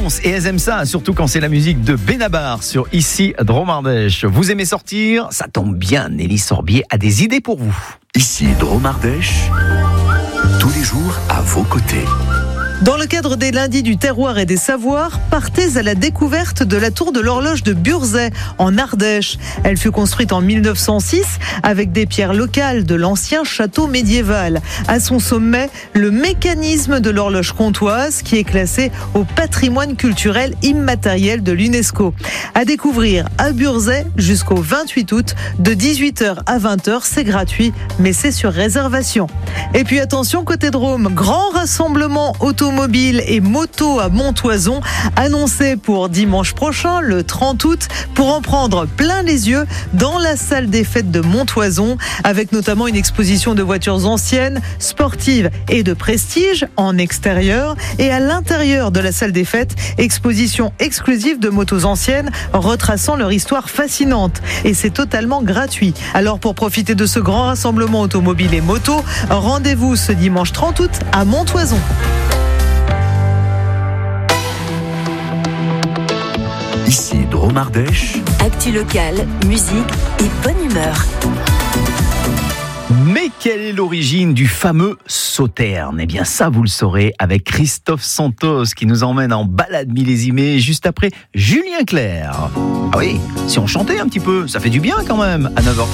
danse et elles aiment ça, surtout quand c'est la musique de Benabar sur Ici Drôme Ardèche. Vous aimez sortir? Ça tombe bien, Nelly Sorbier a des idées pour vous. Ici Drôme Ardèche, tous les jours à vos côtés. Dans le cadre des lundis du terroir et des savoirs, partez à la découverte de la tour de l'horloge de Burzet, en Ardèche. Elle fut construite en 1906 avec des pierres locales de l'ancien château médiéval. À son sommet, le mécanisme de l'horloge comtoise qui est classé au patrimoine culturel immatériel de l'UNESCO. À découvrir à Burzet jusqu'au 28 août, de 18h à 20h, c'est gratuit, mais c'est sur réservation. Et puis attention, côté Drôme, grand rassemblement automobile et moto à Montoison, annoncé pour dimanche prochain, le 30 août, pour en prendre plein les yeux dans la salle des fêtes de Montoison, avec notamment une exposition de voitures anciennes, sportives et de prestige en extérieur, et à l'intérieur de la salle des fêtes, exposition exclusive de motos anciennes retraçant leur histoire fascinante. Et c'est totalement gratuit. Alors pour profiter de ce grand rassemblement automobile et moto, rendez-vous ce dimanche 30 août à Montoison. Ici Drôme Ardèche. Actu locale, musique et bonne humeur. Mais quelle est l'origine du fameux sauterne? Eh bien ça vous le saurez avec Christophe Santos qui nous emmène en balade millésimée juste après Julien Clerc. Ah oui, si on chantait un petit peu, ça fait du bien quand même à 9h30.